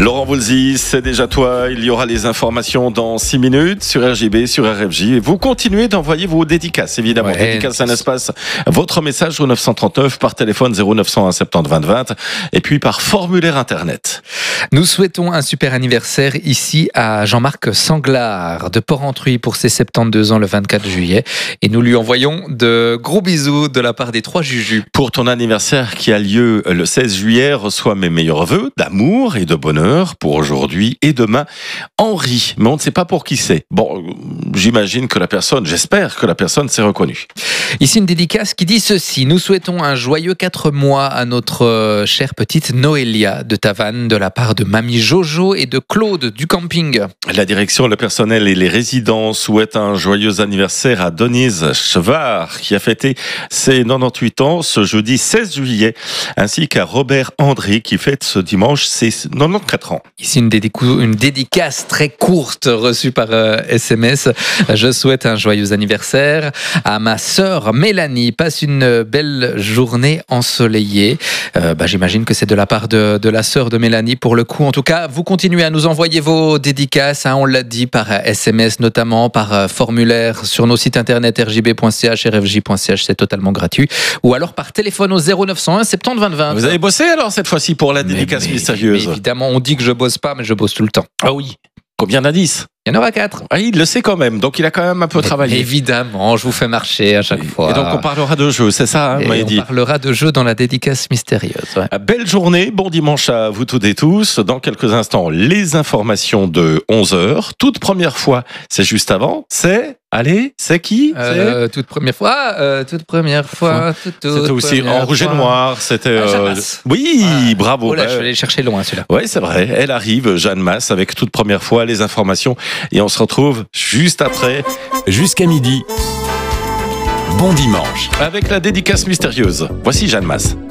Laurent Voulzy, c'est déjà toi. Il y aura les informations dans 6 minutes sur RJB, sur RFJ. Et vous continuez d'envoyer vos dédicaces, évidemment. Ouais, dédicace un espace. Votre message au 939 par téléphone 0901 70 20 20 et puis par formulaire internet. Nous souhaitons un super anniversaire ici à Jean-Marc Sanglard de Porrentruy pour ses 72 ans le 24 juillet. Et nous lui envoyons de gros bisous de la part des 3 Jujus. Pour ton anniversaire qui a lieu le 16 juillet, reçois mes meilleurs vœux d'amour et de bonheur pour aujourd'hui et demain. Henri, mais on ne sait pas pour qui c'est. Bon, j'imagine que j'espère que la personne s'est reconnue. Ici une dédicace qui dit ceci. Nous souhaitons un joyeux 4 mois à notre chère petite Noélia de Tavannes de la part de Mamie Jojo et de Claude du camping. La direction, le personnel et les résidents souhaitent un joyeux anniversaire à Denise Chevard qui a fêté ses 98 ans ce jeudi 16 juillet, ainsi qu'à Robert André qui fête ce dimanche ses 94 ans. Ici une dédicace très courte reçue par SMS. Je souhaite un joyeux anniversaire à ma sœur Mélanie. Passe une belle journée ensoleillée. J'imagine que c'est de la part de la sœur de Mélanie pour le coup. En tout cas, vous continuez à nous envoyer vos dédicaces. On l'a dit par SMS notamment, par formulaire sur nos sites internet rjb.ch, rfj.ch, c'est totalement gratuit. Ou alors par téléphone au 0901 70 20 20. Vous avez bossé alors cette fois-ci pour la dédicace mystérieuse? Mais évidemment, on dit que je bosse pas, mais je bosse tout le temps. Ah oui. Combien d'indices? Il y en aura 4. Ah, il le sait quand même, donc il a quand même un peu travaillé. Évidemment, je vous fais marcher à chaque fois. Et donc on parlera de jeux, c'est ça, on parlera de jeux dans la dédicace mystérieuse. Ouais. Belle journée, bon dimanche à vous toutes et tous. Dans quelques instants, les informations de 11h. Toute première fois, c'est juste avant, c'est qui? Toute première fois. C'était aussi en rouge et noir. C'était. Oui, bravo. Oh là, je vais aller chercher loin celui-là. Oui, c'est vrai. Elle arrive, Jeanne Masse, avec toute première fois les informations. Et on se retrouve juste après. Jusqu'à midi. Bon dimanche. Avec la dédicace mystérieuse. Voici Jeanne Masse.